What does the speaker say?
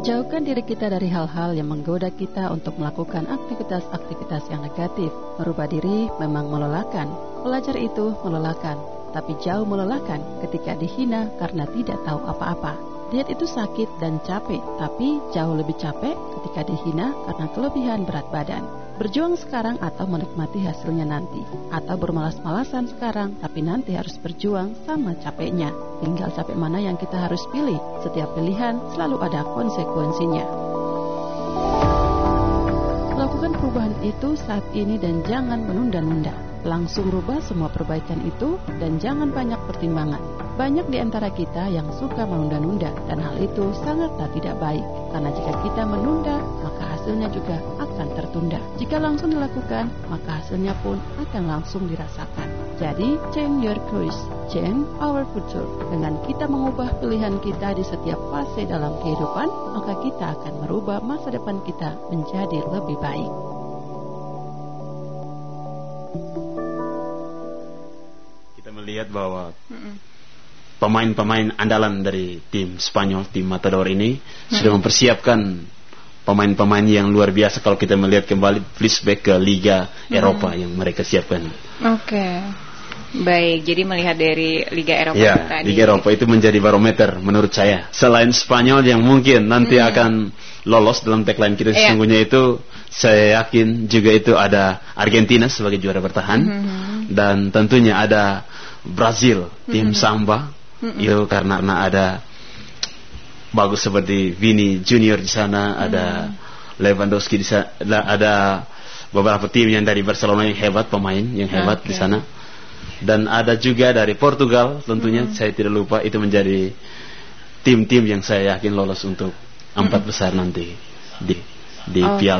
Jauhkan diri kita dari hal-hal yang menggoda kita untuk melakukan aktivitas-aktivitas yang negatif. Merubah diri memang melelahkan. Belajar itu melelahkan, tapi jauh melelahkan ketika dihina karena tidak tahu apa-apa. Diet itu sakit dan capek, tapi jauh lebih capek ketika dihina karena kelebihan berat badan. Berjuang sekarang atau menikmati hasilnya nanti, atau bermalas-malasan sekarang tapi nanti harus berjuang sama capeknya. Tinggal capek mana yang kita harus pilih. Setiap pilihan selalu ada konsekuensinya. Lakukan perubahan itu saat ini dan jangan menunda-nunda. Langsung rubah semua perbaikan itu dan jangan banyak pertimbangan. Banyak di antara kita yang suka menunda-nunda dan hal itu sangatlah tidak baik. Karena jika kita menunda, maka hasilnya juga akan tertunda. Jika langsung dilakukan, maka hasilnya pun akan langsung dirasakan. Jadi, change your course, change our future. Dengan kita mengubah pilihan kita di setiap fase dalam kehidupan, maka kita akan merubah masa depan kita menjadi lebih baik. Kita melihat bahwa pemain-pemain andalan dari tim Spanyol, tim Matador ini sudah mempersiapkan pemain-pemain yang luar biasa kalau kita melihat kembali flashback ke Liga Eropa yang mereka siapkan. Oke. Baik, jadi melihat dari Liga Eropa tadi. Liga Eropa itu menjadi barometer menurut saya. Selain Spanyol yang mungkin nanti akan lolos dalam tagline kita sesungguhnya itu, saya yakin juga itu ada Argentina sebagai juara bertahan dan tentunya ada Brazil, tim Samba. Itu karena ada bagus seperti Vini Junior di sana, ada Lewandowski di sana, ada beberapa tim yang dari Barcelona yang hebat, pemain yang hebat di sana. Dan ada juga dari Portugal tentunya, saya tidak lupa, itu menjadi tim-tim yang saya yakin lolos untuk 4 besar nanti di Piala